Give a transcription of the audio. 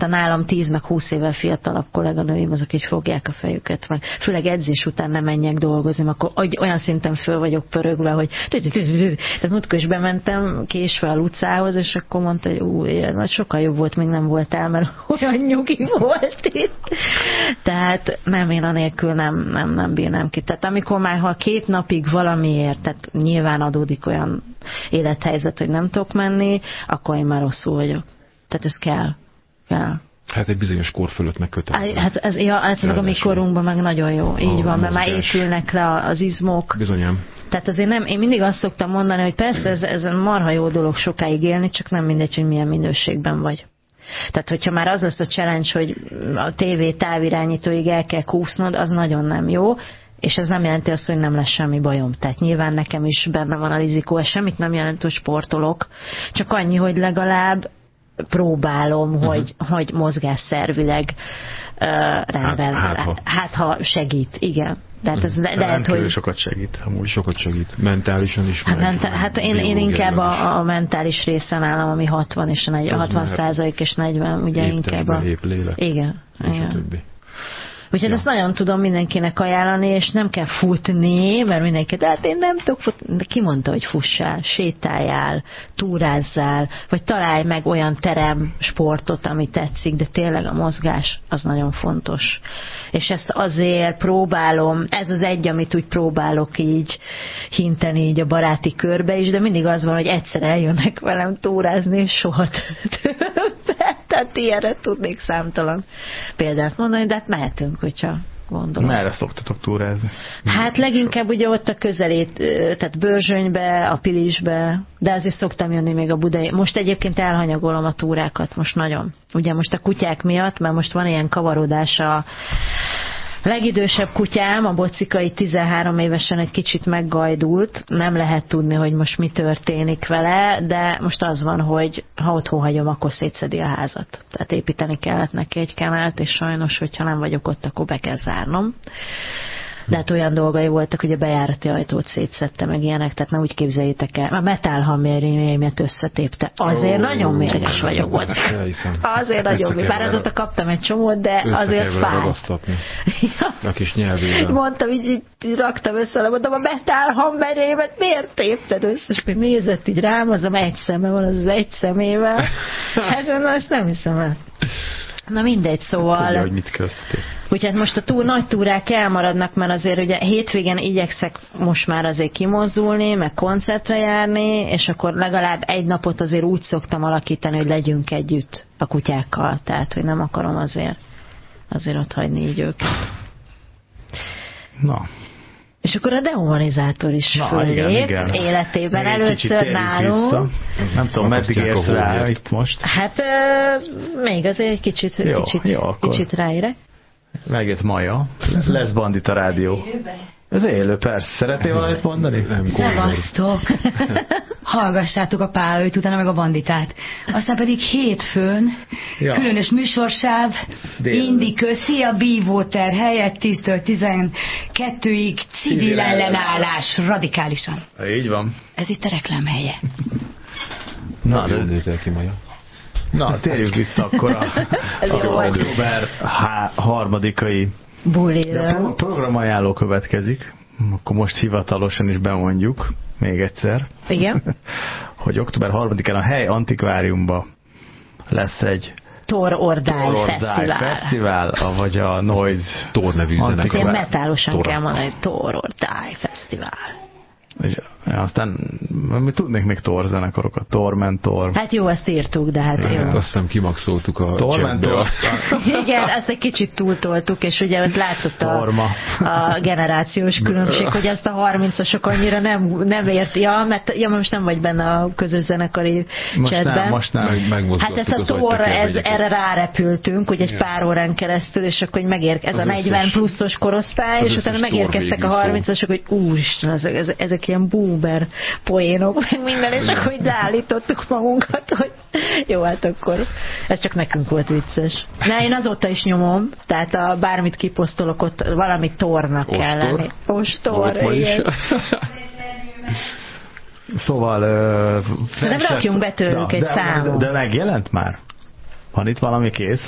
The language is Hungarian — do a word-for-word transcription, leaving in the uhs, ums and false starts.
a nálam tíz meg húsz évvel fiatalabb kolléganőim, azok így fogják a fejüket, meg főleg edzés után nem menjek dolgozni, akkor olyan szinten föl vagyok pörögve, hogy tehát múltkor is bementem késve a utcához, és akkor mondta, hogy ú, sokkal jobb volt, még nem voltál, mert olyan nyugi volt itt. Tehát nem, én anélkül nem, nem, nem bírnám ki. Tehát amikor már ha két napig valamiért, tehát nyilván adódik olyan élethelyzet, hogy nem tudok menni, akkor én már rosszul vagyok. Tehát ez kell. kell. Hát egy bizonyos kor fölött megkötelező. Hát ez, ja, hát meg a mi korunkban meg nagyon jó. Így a van, mert már épülnek le az izmok. Bizonyám. Tehát azért nem, én mindig azt szoktam mondani, hogy persze ez, ez marha jó dolog sokáig élni, csak nem mindegy, hogy milyen minőségben vagy. Tehát, hogyha már az lesz a challenge, hogy a tévé távirányítóig el kell kúsznod, az nagyon nem jó, és ez nem jelenti azt, hogy nem lesz semmi bajom. Tehát nyilván nekem is benne van a rizikó, ez semmit nem jelent, hogy sportolok, csak annyi, hogy legalább próbálom, uh-huh. hogy, hogy mozgásszervileg uh, rendben. Hát, hát, ha. hát ha segít, igen. Tehát ez uh-huh. lehet, hogy sokat segít, amúgy sokat segít. Mentálisan is. Hát, mentál, hát én, én inkább a, a mentális részen állom, ami hatvan és a hatvan százalék és negyven, ugye épp inkább testben, a... épp lélek. Igen. És igen. a többi. Úgyhogy ja. ezt nagyon tudom mindenkinek ajánlani, és nem kell futni, mert mindenki, de hát én nem tudok futni. De ki mondta, hogy fussál, sétáljál, túrázzál, vagy találj meg olyan terem, sportot, ami tetszik, de tényleg a mozgás az nagyon fontos. És ezt azért próbálom, ez az egy, amit úgy próbálok így hinteni így a baráti körbe is, de mindig az van, hogy egyszer eljönnek velem túrázni, és soha többet. Tehát ilyenre tudnék számtalan példát mondani, de hát mehetünk, hogyha gondolom. Merre szoktatok túrázni? Hát leginkább ugye ott a közelét, tehát Börzsönybe, a Pilisbe, de azért szoktam jönni még a Budai. Most egyébként elhanyagolom a túrákat, most nagyon. Ugye most a kutyák miatt, mert most van ilyen kavarodás a legidősebb kutyám, a Bocikai tizenhárom évesen egy kicsit meggajdult, nem lehet tudni, hogy most mi történik vele, de most az van, hogy ha otthon hagyom, akkor szétszedi a házat. Tehát építeni kellett neki egy kenált, és sajnos, hogyha nem vagyok ott, akkor be kell zárnom. De hát olyan dolgai voltak, hogy a bejárati ajtót szétszedte, meg ilyenek, tehát nem úgy képzeljétek el. A metálhamérjémet összetépte. Azért oh, nagyon mérges vagyok volt. Azért nagyon mérges. Bár azóta kaptam egy csomót, de azért fáj. Ja. A kis nyelvével. Mondtam, így, így raktam össze, mondtam, a metálhamérjémet miért tépted össze? És akkor nézett így rám, az egy szeme van, az az egy szemével. Hát azt nem hiszem el. Na mindegy, szóval... Tudja, hogy mit közték. Úgyhogy most a túl, nagy túrák elmaradnak, mert azért ugye hétvégen igyekszek most már azért kimozdulni, meg koncertre járni, és akkor legalább egy napot azért úgy szoktam alakítani, hogy legyünk együtt a kutyákkal. Tehát, hogy nem akarom azért, azért ott hagyni így őket. Na... És akkor a dehumanizátor is Na, fölép igen, igen. életében még először nálunk. Nem tudom, meddig érsz rá itt most? Hát euh, még azért egy kicsit, jó, kicsit, jó, kicsit ráérek. Megjött Maja. Lesz Bandita Rádió. Ez élő, persze. Szeretnél valamit mondani? Szevasztok! Hallgassátok a Pálőt, utána meg a Banditát. Aztán pedig hétfőn, ja. különös műsorsáv, Indi köszi, a Be-Water helyett tíztől tizenkettőig civil, civil ellenállás, radikálisan. Így van. Ez itt a reklám helye. Na, de... ki, Maja. Na, térjünk vissza akkor a, a október harmadikai Bulira. Programajánló következik. Akkor most hivatalosan is bemondjuk még egyszer. Igen. hogy október harmadikán a Hely Antikváriumban lesz egy Tor Ordály Fesztivál. Fesztivál, vagy a Noise Tor nevű zenekar. Ilyen metálosan Tor. kell mondani, Tor Ordály Fesztivál. És aztán mi tudnék még Tor zenekarokat, Tormentor. Hát jó, ezt írtuk, de hát jó. Hát azt nem kimaxoltuk a Tormentor. Igen, ezt egy kicsit túltoltuk, és ugye ott látszott a, a generációs különbség, hogy ezt a harmincasok annyira nem, nem érti. Ja, mert ja, most nem vagy benne a közös zenekari chatben. Most nem, most nem. Hát ezt a Tor, ez, erre rárepültünk, hogy egy pár órán keresztül, és akkor megér, ez az a negyven összes, pluszos korosztály, és utána megérkeztek a harmincasok, hogy úristen, ezek, ezek, ezek ilyen boomer poénok, meg minden, és akkor így leállítottuk magunkat, hogy jó, hát akkor ez csak nekünk volt vicces. Ne, én azóta is nyomom, tehát a bármit kiposztolok, ott valami tornak Ostor. kell lenni. Ostor, igen. Szóval... Uh, nem rakjunk be tőlük egy de, számot. De, de megjelent már? Van itt valami kész?